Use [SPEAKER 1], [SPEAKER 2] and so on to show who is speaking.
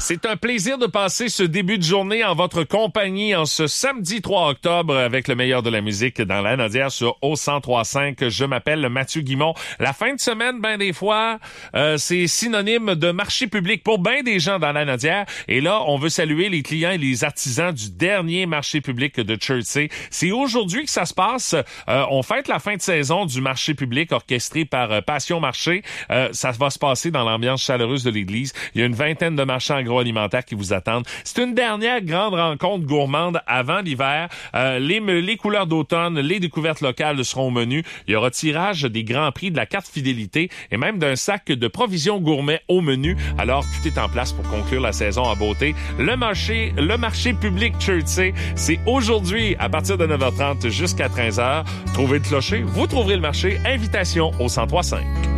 [SPEAKER 1] C'est un plaisir de passer ce début de journée en votre compagnie en ce samedi 3 octobre avec le meilleur de la musique dans la Lanaudière sur O103.5. Je m'appelle Mathieu Guimond. La fin de semaine, ben des fois, c'est synonyme de marché public pour ben des gens dans la Lanaudière. Et là, on veut saluer les clients et les artisans du dernier marché public de Chertsey. C'est aujourd'hui que ça se passe. On fête la fin de saison du marché public orchestré par Passion Marché. Ça va se passer dans l'ambiance chaleureuse de l'église. Il y a une vingtaine de marchands agroalimentaires qui vous attendent. C'est une dernière grande rencontre gourmande avant l'hiver. Les couleurs d'automne, les découvertes locales seront au menu. Il y aura tirage des grands prix de la carte fidélité et même d'un sac de provisions gourmet au menu. Alors, tout est en place pour conclure la saison en beauté. Le marché public Chertsey, c'est aujourd'hui à partir de 9h30 jusqu'à 13h. Trouvez le clocher, vous trouverez le marché. Invitation au 103.5.